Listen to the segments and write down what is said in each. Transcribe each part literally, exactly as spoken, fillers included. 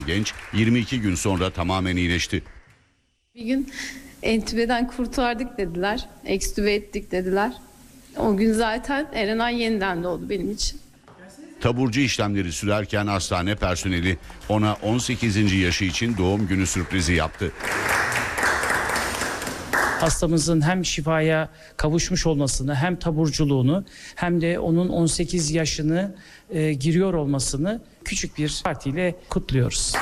Genç yirmi iki gün sonra tamamen iyileşti. Bir gün entübeden kurtardık dediler, ekstübe ettik dediler. O gün zaten Erenay yeniden doğdu benim için. Taburcu işlemleri sürerken hastane personeli ona on sekizinci yaşı için doğum günü sürprizi yaptı. Hastamızın hem şifaya kavuşmuş olmasını, hem taburculuğunu, hem de onun on sekiz yaşını e, giriyor olmasını küçük bir partiyle kutluyoruz.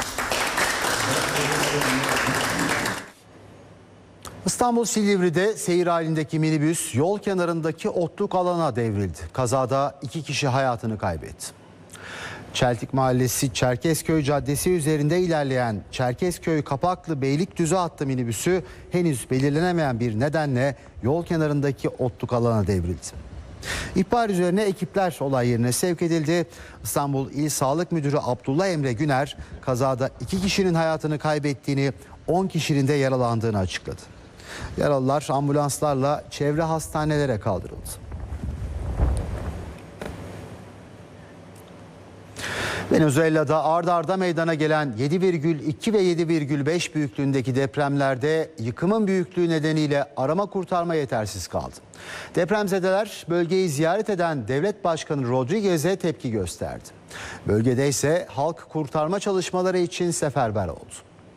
İstanbul Silivri'de seyir halindeki minibüs yol kenarındaki otluk alana devrildi. Kazada iki kişi hayatını kaybetti. Çeltik Mahallesi Çerkezköy Caddesi üzerinde ilerleyen Çerkezköy Kapaklı Beylikdüzü hattı minibüsü henüz belirlenemeyen bir nedenle yol kenarındaki otluk alana devrildi. İhbar üzerine ekipler olay yerine sevk edildi. İstanbul İl Sağlık Müdürü Abdullah Emre Güner kazada iki kişinin hayatını kaybettiğini, on kişinin de yaralandığını açıkladı. Yaralılar ambulanslarla çevre hastanelere kaldırıldı. Venezuela'da ard arda meydana gelen yedi virgül iki ve yedi virgül beş büyüklüğündeki depremlerde yıkımın büyüklüğü nedeniyle arama kurtarma yetersiz kaldı. Depremzedeler bölgeyi ziyaret eden Devlet Başkanı Rodriguez'e tepki gösterdi. Bölgede ise halk kurtarma çalışmaları için seferber oldu.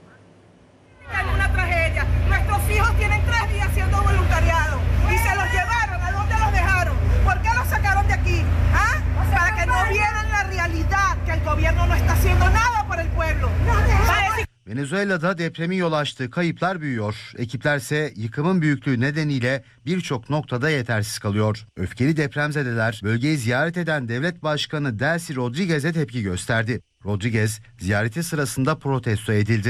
Venezuela'da depremin yol açtığı kayıplar büyüyor. Ekipler ise yıkımın büyüklüğü nedeniyle birçok noktada yetersiz kalıyor. Öfkeli depremzedeler bölgeyi ziyaret eden Devlet Başkanı Delcy Rodriguez'e tepki gösterdi. Rodriguez ziyareti sırasında protesto edildi.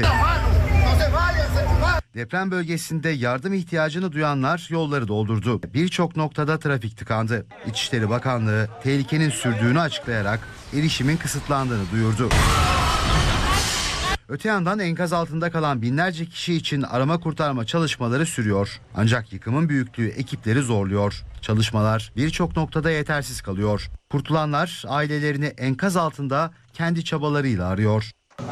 Deprem bölgesinde yardım ihtiyacını duyanlar yolları doldurdu. Birçok noktada trafik tıkandı. İçişleri Bakanlığı tehlikenin sürdüğünü açıklayarak erişimin kısıtlandığını duyurdu. Öte yandan enkaz altında kalan binlerce kişi için arama kurtarma çalışmaları sürüyor. Ancak yıkımın büyüklüğü ekipleri zorluyor. Çalışmalar birçok noktada yetersiz kalıyor. Kurtulanlar ailelerini enkaz altında kendi çabalarıyla arıyor.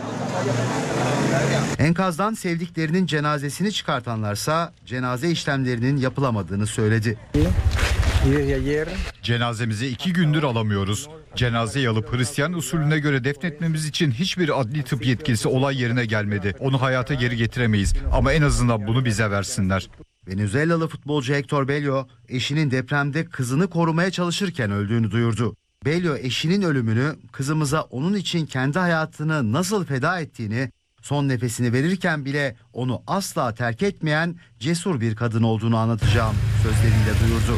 Enkazdan sevdiklerinin cenazesini çıkartanlarsa cenaze işlemlerinin yapılamadığını söyledi. Cenazemizi iki gündür alamıyoruz. Cenazeyi alıp Hristiyan usulüne göre defnetmemiz için hiçbir adli tıp yetkilisi olay yerine gelmedi. Onu hayata geri getiremeyiz ama en azından bunu bize versinler. Venezuelalı futbolcu Hector Bello eşinin depremde kızını korumaya çalışırken öldüğünü duyurdu. Bello eşinin ölümünü, kızımıza onun için kendi hayatını nasıl feda ettiğini, son nefesini verirken bile onu asla terk etmeyen cesur bir kadın olduğunu anlatacağım sözleriyle duyurdu.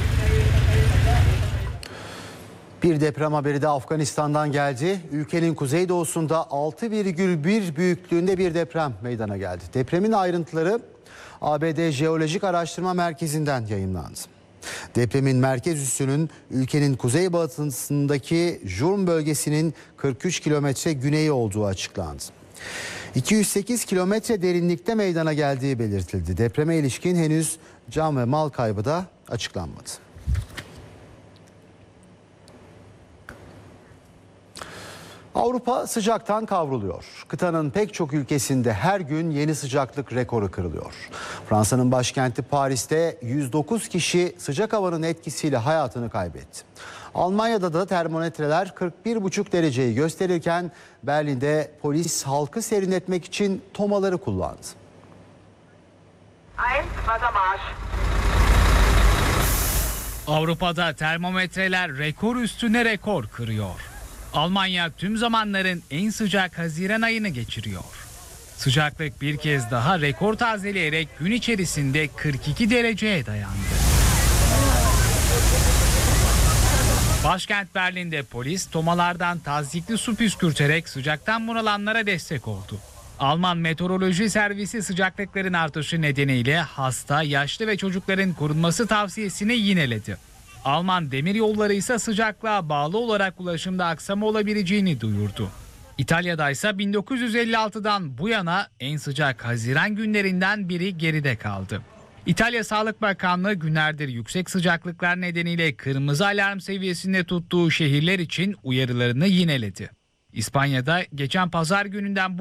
Bir deprem haberi de Afganistan'dan geldi. Ülkenin kuzeydoğusunda altı virgül bir büyüklüğünde bir deprem meydana geldi. Depremin ayrıntıları A B D Jeolojik Araştırma Merkezi'nden yayımlandı. Depremin merkez üssünün ülkenin kuzeybatısındaki Jurm bölgesinin kırk üç kilometre güneyi olduğu açıklandı. iki yüz sekiz kilometre derinlikte meydana geldiği belirtildi. Depreme ilişkin henüz can ve mal kaybı da açıklanmadı. Avrupa sıcaktan kavruluyor. Kıtanın pek çok ülkesinde her gün yeni sıcaklık rekoru kırılıyor. Fransa'nın başkenti Paris'te yüz dokuz kişi sıcak havanın etkisiyle hayatını kaybetti. Almanya'da da termometreler kırk bir buçuk dereceyi gösterirken Berlin'de polis halkı serinletmek için tomaları kullandı. Avrupa'da termometreler rekor üstüne rekor kırıyor. Almanya tüm zamanların en sıcak Haziran ayını geçiriyor. Sıcaklık bir kez daha rekor tazeleyerek gün içerisinde kırk iki dereceye dayandı. Başkent Berlin'de polis tomalardan tazyikli su püskürterek sıcaktan bunalanlara destek oldu. Alman Meteoroloji Servisi sıcaklıkların artışı nedeniyle hasta, yaşlı ve çocukların korunması tavsiyesini yineledi. Alman demiryolları ise sıcaklığa bağlı olarak ulaşımda aksama olabileceğini duyurdu. İtalya'da ise bin dokuz yüz elli altıdan bu yana en sıcak Haziran günlerinden biri geride kaldı. İtalya Sağlık Bakanlığı günlerdir yüksek sıcaklıklar nedeniyle kırmızı alarm seviyesinde tuttuğu şehirler için uyarılarını yineledi. İspanya'da geçen pazar gününden bu